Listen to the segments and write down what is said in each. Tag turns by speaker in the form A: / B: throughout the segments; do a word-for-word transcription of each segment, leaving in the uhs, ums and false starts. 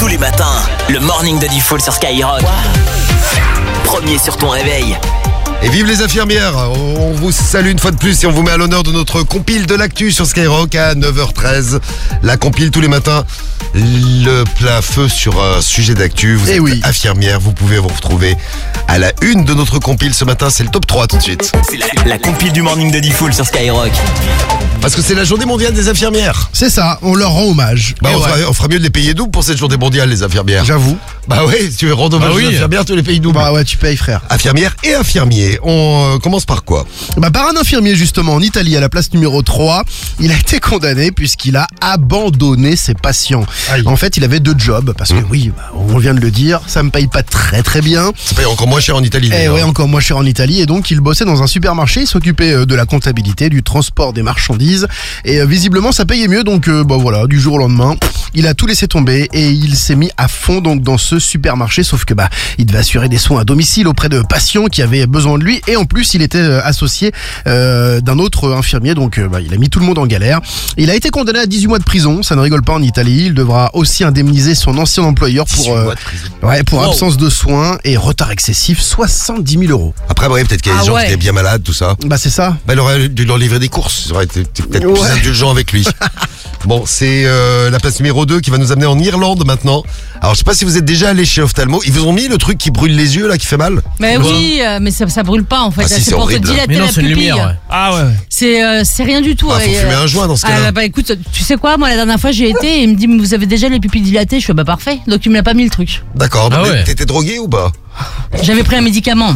A: Tous les matins, le morning de Diffoul sur Skyrock. Wow. Premier sur ton réveil.
B: Et vive les infirmières. On vous salue une fois de plus et on vous met à l'honneur de notre compile de l'actu sur Skyrock à neuf heures treize. La compile tous les matins. Le plat feu sur un sujet d'actu. Vous êtes
C: oui.
B: infirmière, vous pouvez vous retrouver à la une de notre compile ce matin. C'est le top trois tout de suite.
A: C'est la, la compile du morning de Diffoul sur Skyrock.
B: Parce que c'est la journée mondiale des infirmières.
C: C'est ça, on leur rend hommage.
B: Bah, on,
C: ouais.
B: fera, on fera mieux de les payer double pour cette journée mondiale, les infirmières.
C: J'avoue.
B: Bah ouais, si tu veux rendre hommage
C: bah oui.
B: aux infirmières, tu les payes double.
C: Bah ouais, tu payes frère.
B: Infirmières et infirmiers. On euh, commence par quoi?
C: Bah par un infirmier justement en Italie à la place numéro trois. Il a été condamné puisqu'il a abandonné ses patients.
B: Aïe.
C: En fait, il avait deux jobs parce que
B: mmh.
C: oui, bah, on vient de le dire, ça me paye pas très très bien.
B: Ça paye encore moins cher en Italie.
C: Et ouais, encore moins cher en Italie. Et donc il bossait dans un supermarché, il s'occupait de la comptabilité, du transport des marchandises. Et euh, visiblement ça payait mieux. Donc euh, bah voilà, du jour au lendemain, il a tout laissé tomber et il s'est mis à fond donc dans ce supermarché. Sauf que bah il devait assurer des soins à domicile auprès de patients qui avaient besoin de lui. Et en plus il était euh, associé euh, d'un autre infirmier. Donc euh, bah, il a mis tout le monde en galère. Il a été condamné à dix-huit mois de prison. Ça ne rigole pas en Italie. Il devra aussi indemniser son ancien employeur pour, euh, ouais, pour wow. absence de soins et retard excessif, soixante-dix mille euros.
B: Après, ouais, peut-être qu'il y a des
D: ah
B: gens
D: ouais.
B: qui étaient bien malades, tout ça.
C: Bah c'est ça.
B: Bah, il aurait dû leur livrer des courses. Ça aurait été peut-être
C: ouais.
B: plus indulgent avec lui. Bon, c'est euh, la place numéro deux qui va nous amener en Irlande maintenant. Alors, je sais pas si vous êtes déjà allé chez l'ophtalmo. Ils vous ont mis le truc qui brûle les yeux, là, qui fait mal?
D: Mais
B: ouais.
D: oui, euh, mais ça, ça brûle pas en fait.
B: Ah, si,
D: c'est pour
B: horrible.
D: te dilater
E: mais non,
D: la
E: c'est une
D: pupille.
E: lumière, ouais. Ah ouais.
D: C'est euh, c'est rien du tout.
B: Ah, faut
D: ouais.
B: fumer un joint dans ce cas-là.
D: Ah, bah écoute, tu sais quoi, moi la dernière fois j'ai été et il me dit mais vous avez déjà les pupilles dilatées. Je fais bah parfait. Donc il me l'a pas mis le truc.
B: D'accord.
E: Ah
B: mais
E: ouais.
B: T'étais drogué ou pas?
D: J'avais pris un médicament.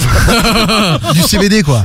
C: Du C B D quoi.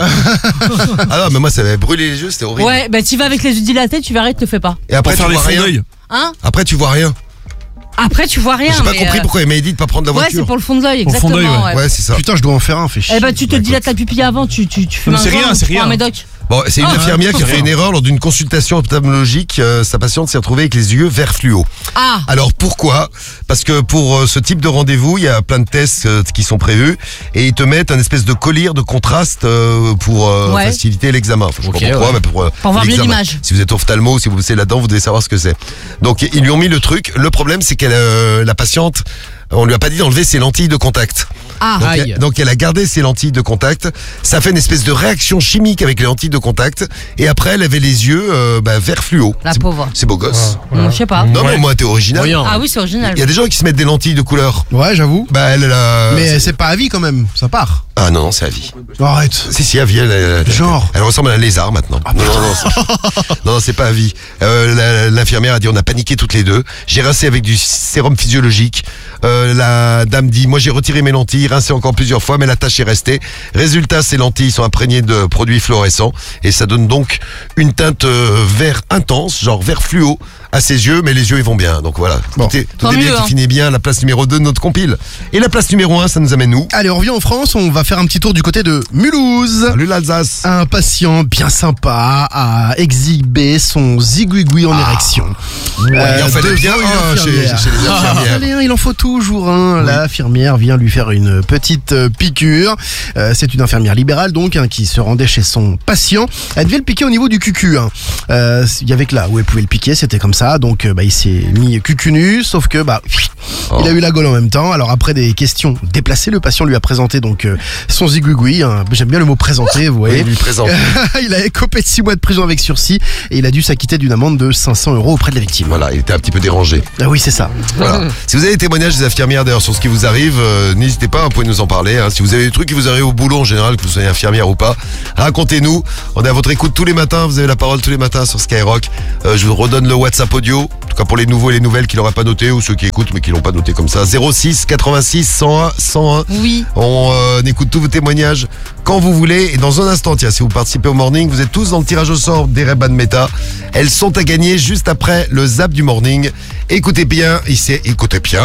B: Ah non, mais moi ça m'avait brûlé les yeux, c'était horrible.
D: Ouais, bah tu vas avec les yeux dilatés, tu verras, te le fais pas.
B: Et après, tu vois rien.
D: Hein?
B: Après, tu vois rien.
D: Après tu vois rien.
B: J'ai pas
D: mais
B: compris
D: euh...
B: pourquoi il m'a dit de pas prendre la
D: Ouais,
B: voiture.
D: c'est pour le fond de l'œil,
E: Pour le fond
D: exactement.
E: d'œil,
D: ouais.
B: Ouais, c'est ça.
C: Putain, je dois en faire un, fait chier.
D: Eh bah tu te
B: Bah,
D: dilates la pupille avant, tu, tu, tu fumes
E: Mais
D: un
E: c'est
D: joint,
E: rien, c'est
D: tu prends
E: rien.
D: un médoc.
B: Bon, c'est une
D: Ah,
B: infirmière qui a
E: c'est
B: fait
E: rien.
B: une erreur lors d'une consultation ophtalmologique. Euh, sa patiente s'est retrouvée avec les yeux vert fluo.
D: Ah.
B: Alors pourquoi? Parce que pour euh, ce type de rendez-vous, il y a plein de tests euh, qui sont prévus et ils te mettent un espèce de collier de contraste euh, pour euh,
D: Ouais.
B: faciliter l'examen. Enfin, je sais
E: Ok,
B: pas pourquoi,
E: ouais.
B: mais pour, euh,
D: Pour voir mieux
B: l'examen.
D: l'image.
B: Si vous êtes ophtalmo, si vous bossez là-dedans, vous devez savoir ce que c'est. Donc ils lui ont mis le truc. Le problème, c'est qu'elle, euh, la patiente, on lui a pas dit d'enlever ses lentilles de contact.
D: Ah.
B: Donc,
E: Aïe.
B: elle, donc elle a gardé ses lentilles de contact. Ça fait une espèce de réaction chimique avec les lentilles de contact. Et après, elle avait les yeux euh, bah, vert fluo.
D: La
B: C'est-
D: pauvre.
B: C'est beau gosse.
D: Hum, Je sais pas.
B: Non, mais
E: Ouais.
B: moi, t'es original.
E: Voyant.
D: Ah oui, c'est original.
B: Il y a des gens qui se mettent des lentilles de couleur.
C: Ouais, j'avoue.
B: Bah, elle, elle a...
C: Mais c'est pas à vie quand même, ça part.
B: Ah non, non, c'est à vie.
C: Arrête.
B: Si, si, à vie, elle, elle- elle-
C: Genre.
B: Elle ressemble à un lézard maintenant. non, non, non, c'est- non, non, c'est pas à vie. Euh, la- L'infirmière a dit, on a paniqué toutes les deux. J'ai rincé avec du sérum physiologique. Euh, la dame dit, moi j'ai retiré mes lentilles, rincé encore plusieurs fois, mais la tâche est restée. Résultat, ces lentilles sont imprégnées de produits fluorescents et ça donne donc une teinte euh, vert intense, genre vert fluo à ses yeux, mais les yeux ils vont bien. Donc voilà,
C: Bon.
B: tout est, tout
D: Tant
B: est bien
D: mieux,
B: qui
D: hein.
B: finit bien. La place numéro deux de notre compile. Et la place numéro un, ça nous amène où?
C: Allez, on revient en France, on va faire un petit tour du côté de Mulhouse.
B: Salut l'Alsace.
C: Un patient bien sympa a exhibé son zigouigoui en érection.
B: Il en fallait
C: devant
B: bien
C: une
B: un chez,
C: infirmière.
B: chez les infirmières.
C: Allez, hein, il en faut toujours un. L'infirmière vient lui faire une petite euh, piqûre. Euh, c'est une infirmière libérale donc hein, qui se rendait chez son patient. Elle devait le piquer au niveau du cucu. Hein. Euh, il y avait que là où elle pouvait le piquer, c'était comme ça. Donc euh, bah, il s'est mis cucu nu, sauf que bah
B: Oh.
C: il a eu la gaule en même temps. Alors après des questions déplacées, le patient lui a présenté donc euh, son zigouigoui. Hein. J'aime bien le mot présenter, vous voyez.
B: Oui, lui présente.
C: Il a écopé de six mois de prison avec sursis et il a dû s'acquitter d'une amende de cinq cents euros auprès de la victime.
B: Voilà, il était un petit peu dérangé.
C: Ah oui, c'est ça.
B: Voilà. Si vous avez des témoignages des infirmières d'ailleurs sur ce qui vous arrive, euh, n'hésitez pas, vous pouvez nous en parler. Hein. Si vous avez des trucs qui vous arrivent au boulot en général, que vous soyez infirmière ou pas, racontez-nous. On est à votre écoute tous les matins, vous avez la parole tous les matins sur Skyrock. Euh, je vous redonne le WhatsApp audio, en tout cas pour les nouveaux et les nouvelles qui l'auraient pas noté ou ceux qui écoutent mais qui l'ont pas noté comme ça. zéro six quatre-vingt-six cent un cent un.
D: Oui.
B: On euh, écoute tous vos témoignages quand vous voulez. Et dans un instant, tiens, si vous participez au morning, vous êtes tous dans le tirage au sort des Ray-Ban Meta. Elles sont à gagner juste après le zap du morning. Écoutez bien, il s'est, écoutez bien.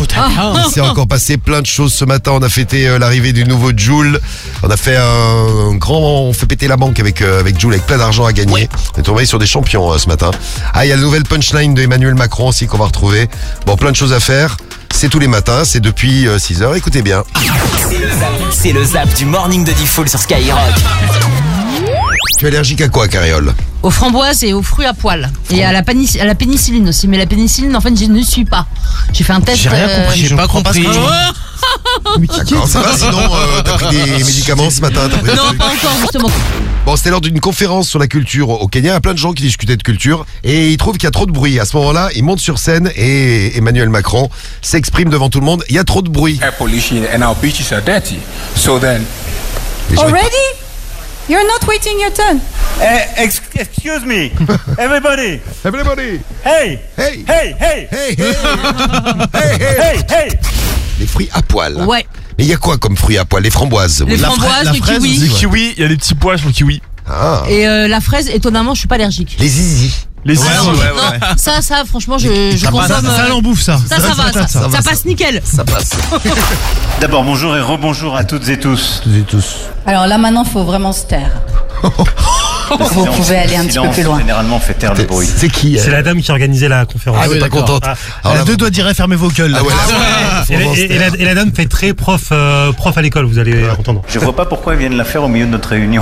B: Il s'est encore passé plein de choses ce matin. On a fêté euh, l'arrivée du nouveau Joule. On a fait un, un grand, on fait péter la banque avec euh, avec Joule, avec plein d'argent à gagner. On est tombé sur des champions euh, ce matin. Ah, il y a la nouvelle punchline de Emmanuel Macron aussi qu'on va retrouver. Bon, plein de choses à faire. C'est tous les matins, c'est depuis euh, six heures. Écoutez bien.
A: C'est le zap, c'est le zap du morning de Diffoul sur Skyrock.
B: Tu es allergique à quoi, Cariole?
D: Aux framboises et aux fruits à poil. Et à la, panic- à la pénicilline aussi. Mais la pénicilline, en fait, je ne suis pas. J'ai fait un test.
E: J'ai rien
D: euh,
E: compris.
C: J'ai pas compris.
B: D'accord, ça va, sinon euh, t'as pris des médicaments ce matin, t'as pris des
D: Non,
B: trucs.
D: pas encore, justement.
B: Bon, c'était lors d'une conférence sur la culture au Kenya. Il y a plein de gens qui discutaient de culture et ils trouvent qu'il y a trop de bruit. À ce moment-là, ils montent sur scène et Emmanuel Macron s'exprime devant tout le monde. Il y a trop de bruit.
F: air pollution and our beaches are dirty. So then,
B: Les gens-
G: Already? You're not waiting your turn.
H: Eh, ex- excuse me, everybody.
B: Everybody.
H: Hey,
B: Hey.
H: hey, hey,
B: Hey, hey. Hey, hey.
H: hey, hey.
B: Les fruits à poil.
D: Ouais.
B: Mais il y a quoi comme fruits à poil? Les framboises.
D: Les
B: oui.
D: framboises, le kiwi.
E: Le kiwi, il y a des petits pois sur le kiwi.
B: Ah.
D: Et euh, la fraise, étonnamment, je suis pas allergique.
B: Les zizi.
E: Les
D: Ah,
E: zizi.
D: non, non, ça, ça, franchement, je, je consomme.
E: Ça, ça,
D: euh,
E: l'en bouffe, ça.
D: ça, ça va, ça, ça,
B: va,
D: passe nickel.
B: Ça passe.
H: D'abord, bonjour et rebonjour à toutes et tous.
B: Toutes et tous.
G: Alors là maintenant, faut vraiment se taire. Vous pouvez aller un petit peu plus loin.
H: Généralement, fait taire le bruit.
B: C'est qui elle?
I: C'est la dame qui organisait la conférence.
B: Ah, elle est pas
C: d'accord.
B: contente.
I: Ah.
B: Alors
E: Elle
B: là-
E: a deux doigts d'y fermer vos gueules.
B: Ah ouais, là,
I: Et,
B: Florence,
I: et- et la, et la dame fait très prof, euh, prof à l'école, vous allez entendre.
H: Je vois pas pourquoi ils viennent la faire au milieu de notre réunion.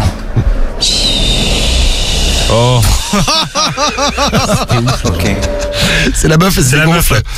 E: Oh.
H: Ok.
B: c'est la meuf et c'est
I: la meuf,
B: gonfle.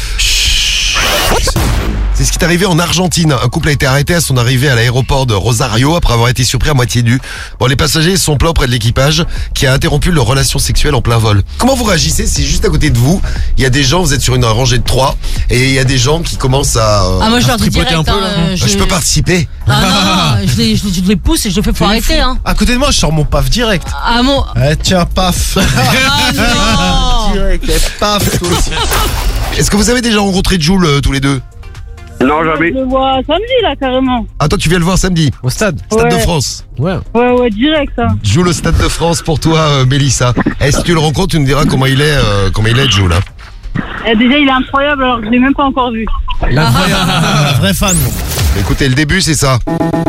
B: C'est ce qui est arrivé en Argentine. Un couple a été arrêté à son arrivée à l'aéroport de Rosario après avoir été surpris à moitié nu. Bon, les passagers sont plaints auprès de l'équipage qui a interrompu leur relation sexuelle en plein vol. Comment vous réagissez si juste à côté de vous, il y a des gens, vous êtes sur une rangée de trois, et il y a des gens qui commencent à... euh,
D: Ah, moi, je leur dis
E: tripoter
D: direct.
E: un peu,
D: hein,
E: là.
D: euh,
B: je... peux participer.
D: Ah non, non, je les, je, les- je les pousse et je les fais faut arrêter. Hein.
E: À côté de moi, je sors mon paf direct.
D: Ah, mon.
E: Eh, tiens, paf.
D: Ah non.
E: Direct, eh, paf, toi aussi.
B: Est-ce que vous avez déjà rencontré Jules euh, tous les deux?
J: Non, jamais.
K: Je le vois samedi, là, carrément.
B: Ah, toi tu viens le voir samedi.
E: Au stade.
B: Stade
K: Ouais.
B: de France.
E: Ouais.
K: Ouais, ouais, direct, ça.
B: Jules au Stade de France pour toi, euh, Mélissa. Est-ce que tu le rencontres, tu nous diras comment il est, euh, comment il est, Jules. Hein.
K: Et déjà, il est incroyable, alors que je l'ai même pas encore vu.
E: L'incroyable. Un vrai fan.
B: Écoutez, le début c'est ça.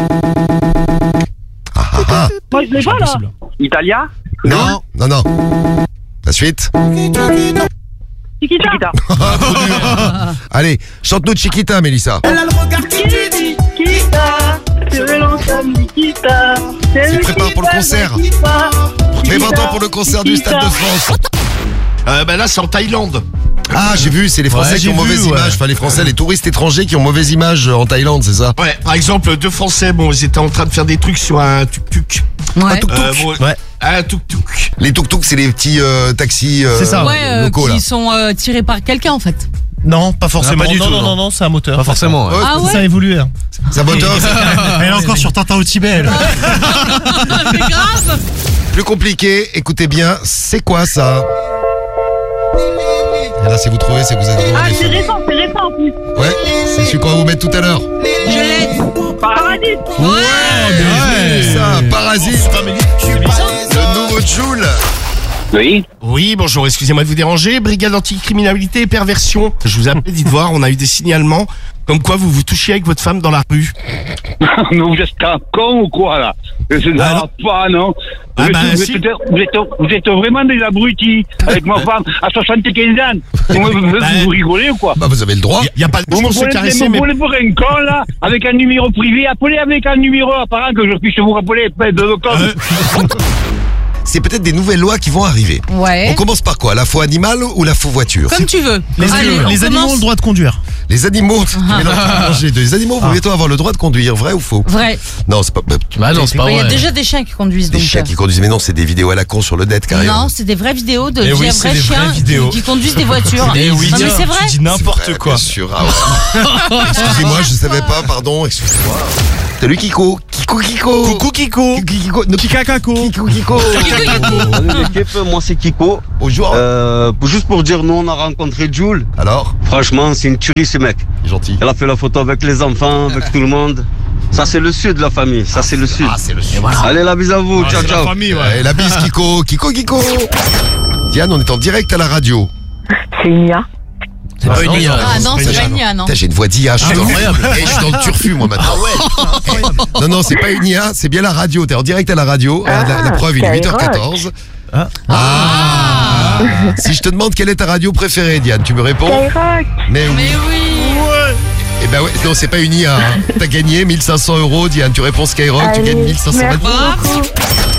B: Ah, ah, ah.
K: Moi, je l'ai pas, là.
J: Italien?
B: Non, non, non. La suite.
K: Chiquita.
J: Chiquita.
B: Allez, chante-nous Chiquita, Mélissa.
K: Elle a le regard qui te dit Chiquita. Je vais l'ensemble, Chiquita.
B: Tu te prépares pour le concert. Prépare-toi pour le concert du Stade de France.
C: Euh, bah là, c'est en Thaïlande.
B: Ah, j'ai vu, c'est les Français
E: Ouais,
B: qui
E: j'ai
B: ont mauvaise
E: vu, ouais.
B: image. Enfin, les Français, les touristes étrangers qui ont mauvaise image en Thaïlande, c'est ça?
C: Ouais, par exemple, deux Français, bon, ils étaient en train de faire des trucs sur un tuk-tuk.
D: Ouais.
C: Euh, bon,
E: Ouais.
C: Un tuk-tuk.
B: Les tuk-tuk, c'est les petits euh, taxis euh,
E: C'est ça,
D: Ouais, euh,
B: locaux, là.
D: qui sont euh, tirés par quelqu'un, en fait.
E: Non, pas forcément.
C: Ah, pas du
E: non,
C: tout,
E: non,
C: non.
E: non, non, c'est un moteur.
C: Pas forcément.
B: Ouais,
D: Ah ouais.
E: Ça a évolué. Hein.
B: c'est un moteur, c'est
I: Elle est encore sur Tintin au Tibet, elle.
D: C'est grave.
B: plus compliqué. Écoutez bien, c'est quoi ça? Et là, si vous trouvez, c'est que vous êtes vraiment
K: Ah,
B: des
K: c'est
B: fans.
K: récent, c'est récent, en plus.
B: Ouais, c'est celui qu'on va vous mettre tout à l'heure.
D: Je l'ai.
K: Paradis.
B: Ouais, ça, Parasite. Le nouveau Joule.
J: Oui.
C: Oui, bonjour, excusez-moi de vous déranger. Brigade anticriminalité et perversion. Je vous appelle, dites voir, on a eu des signalements comme quoi vous vous touchiez avec votre femme dans la rue.
J: Mais vous êtes un con ou quoi, là? Ça
C: Ah,
J: va
C: non.
J: pas, non?
C: Ah,
J: vous,
C: bah,
J: êtes, vous,
C: si.
J: êtes, vous, êtes, vous êtes vraiment des abrutis avec ma femme à soixante-quinze ans. Vous, vous-
C: Bah,
J: vous rigolez ou quoi?
B: Bah, vous avez le droit.
C: Il y a pas de
J: Vous
C: pour
J: me
C: se
J: prenez
C: caresser,
J: vous
C: mais...
J: me prenez pour un con, là, avec un numéro privé. Appelez avec un numéro apparent que je puisse vous rappeler de le com.
C: Euh,
B: C'est peut-être des nouvelles lois qui vont arriver.
D: Ouais.
B: On commence par quoi? La faux animal ou la faux voiture?
D: Comme tu veux.
E: Les,
D: Allez, on
E: les animaux
D: commence.
E: ont le droit de conduire.
B: Les animaux, mais non, mangez de- les animaux vont
E: Ah.
B: bientôt avoir le droit de conduire, vrai ou faux?
D: Vrai.
B: Non, c'est pas. bah,
C: Bah non, c'est pas
D: Il y a
C: vrai.
D: déjà des chiens qui conduisent,
B: Des
D: donc.
B: chiens qui conduisent, mais non, c'est des vidéos à la con sur le net, carrément.
D: Non, c'est des vraies vidéos de
C: Eh
D: vrais
C: oui, c'est des vraies
D: chiens qui,
C: vidéos.
D: qui conduisent des voitures.
C: Eh oui,
D: non, mais c'est vrai.
C: tu dis
B: C'est
C: n'importe
B: vrai,
C: quoi.
B: Bien sûr. Ah ouais. Excusez-moi, je savais pas, pardon, excusez-moi. Salut Kiko. Kiko Kiko.
C: Coucou Kiko.
B: Kiko Kiko. No,
E: Kikakako.
B: Kiko Kiko.
L: Salut l'équipe, moi c'est Kiko.
B: Bonjour.
L: Euh, juste pour dire, nous on a rencontré Jules.
B: Alors,
L: Franchement, c'est une tuerie ce mec.
B: gentil.
L: Elle a fait la photo avec les enfants, avec tout le monde. Ça c'est le sud, la famille. Ça c'est le sud.
B: Ah, c'est le sud.
L: Allez, la bise à vous. ciao, ciao.
C: famille,
B: Et la bise Kiko. Kiko Kiko. Diane, on est en direct à la radio.
K: C'est Nia.
C: C'est pas une I A.
D: Ah non, c'est
B: Ça,
D: pas une I A, non.
B: Putain, j'ai une voix d'I A, je suis dans,
C: incroyable.
B: Eh, je suis dans le turfu, moi, maintenant. Non, non, c'est pas une I A, c'est bien la radio. T'es en direct à la radio. Euh, la, la preuve, il est huit heures quatorze.
E: Ah.
B: Ah. Si je te demande quelle est ta radio préférée, Diane, tu me réponds?
K: Skyrock.
B: Mais oui.
D: Mais oui.
B: Eh ben ouais, non, c'est pas une I A. Hein. T'as gagné mille cinq cents euros, Diane. Tu réponds Skyrock, tu
K: Allez,
B: gagnes mille cinq cents
K: merci
B: euros.
D: Bravo.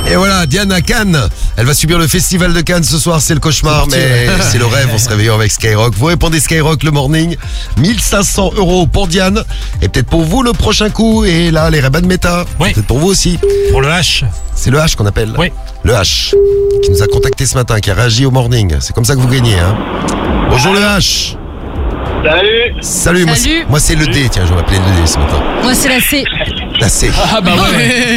B: Et voilà, Diane à Cannes. Elle va subir le festival de Cannes ce soir, c'est le cauchemar,
C: C'est
B: mais
C: parti, ouais.
B: c'est le rêve en se réveillant avec Skyrock. Vous répondez Skyrock le morning, mille cinq cents euros pour Diane. Et peut-être pour vous le prochain coup. Et là, les Ray-Ban Meta,
I: Oui.
B: peut-être pour vous aussi.
I: Pour le H.
B: C'est le H qu'on appelle.
I: Oui.
B: Le H, qui nous a contacté ce matin, qui a réagi au morning. C'est comme ça que vous gagnez. Hein. Bonjour le H.
J: Salut.
B: Salut, moi,
D: Salut.
B: c'est- moi c'est le D, tiens, je vais m'appeler le D ce matin.
D: Moi, c'est la C.
B: La C.
C: Ah bah ouais.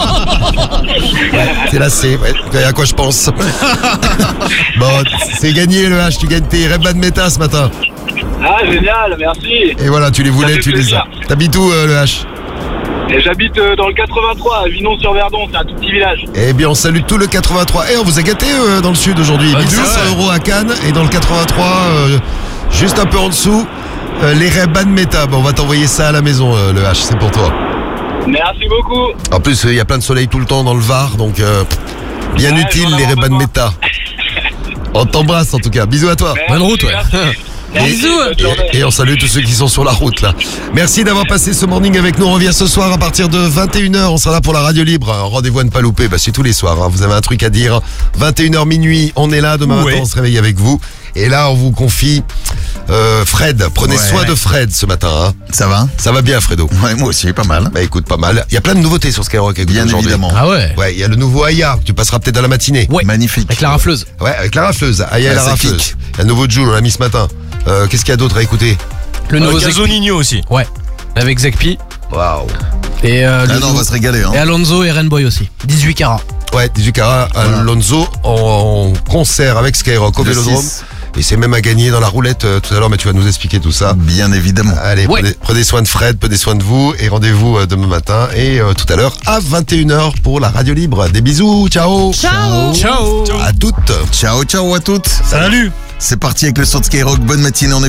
B: C'est la C, ouais. Vous voyez à quoi je pense. Bon, c'est gagné le H, tu gagnes tes Ray-Ban Meta ce matin.
J: Ah, génial, merci.
B: Et voilà, tu les voulais,
J: fait
B: tu les
J: plaisir.
B: as. T'habites où euh, le H?
J: Et j'habite euh, dans le quatre-vingt-trois, à Vinon-sur-Verdon, c'est un tout petit village.
B: Eh bien, on salue tout le quatre-vingt-trois. Et on vous a gâté euh, dans le sud aujourd'hui.
C: Ah,
B: mille cinq cents
C: ouais.
B: euros à Cannes et dans le quatre-vingt-trois, euh, juste un peu en dessous, euh, les Ray-Ban Meta. Bon, on va t'envoyer ça à la maison, euh, le H, c'est pour toi.
J: Merci beaucoup.
B: En plus, il y a plein de soleil tout le temps dans le Var, donc euh, bien
J: Ouais,
B: utile
J: j'en ai
B: les Ray-Ban
J: besoin.
B: Meta. On t'embrasse en tout cas. Bisous à toi.
C: Bonne route, ouais.
J: Merci. Merci,
D: Bisous.
J: bonne journée.
B: Et, et on salue tous ceux qui sont sur la route là. Merci d'avoir passé ce morning avec nous. On revient ce soir à partir de vingt et une heures. On sera là pour la radio libre. Rendez-vous à ne pas louper. Bah, c'est tous les soirs. Hein. Vous avez un truc à dire. vingt et une heures minuit, on est là. Demain
I: Ouais.
B: matin, on se réveille avec vous. Et là, on vous confie euh, Fred. Prenez
M: Ouais.
B: soin de Fred ce matin. Hein.
M: Ça va?
B: Ça va bien, Fredo?
M: Ouais, moi aussi, pas mal.
B: Bah écoute, pas mal. Il y a plein de nouveautés sur Skyrock. écoute,
M: Bien
B: aujourd'hui.
M: évidemment.
C: Ah ouais.
B: Ouais, il y a le nouveau Aya. Tu passeras peut-être dans la matinée.
C: Ouais.
M: Magnifique.
C: Avec la rafleuse.
B: Ouais, avec la rafleuse. Aya et
M: Ouais,
B: la
M: ça
B: rafleuse.
M: kick.
B: Il y a le nouveau Joule, on l'a mis ce matin. Euh, Qu'est-ce qu'il y a d'autre à écouter?
C: Le nouveau
E: Gazo
C: Zekpi.
E: Nino aussi.
C: Ouais. Avec Zekpi.
B: Waouh.
C: Et euh, le
M: Ah non, on
C: nouveau-
M: va se régaler. Hein.
C: et Alonso et Rainboy aussi. dix-huit carats.
B: Ouais, dix-huit carats, Alonso en concert avec Skyrock au
M: Le
B: Vélodrome.
M: six.
B: Et c'est même à gagner dans la roulette euh, tout à l'heure, mais tu vas nous expliquer tout ça.
M: Bien évidemment.
B: Allez,
C: Ouais.
B: prenez, prenez soin de Fred, prenez soin de vous et rendez-vous euh, demain matin et euh, tout à l'heure à vingt et une heures pour la radio libre. Des bisous, ciao.
D: Ciao.
C: Ciao.
B: À toutes.
M: Ciao, ciao à toutes.
I: Salut.
M: C'est parti avec le son de Skyrock. Bonne matinée. On est